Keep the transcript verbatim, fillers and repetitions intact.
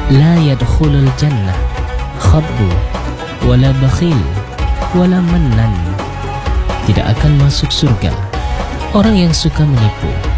La yadkhulul jannah khabbu wala bakhil wala mannan. Tidak akan masuk surga orang yang suka menipu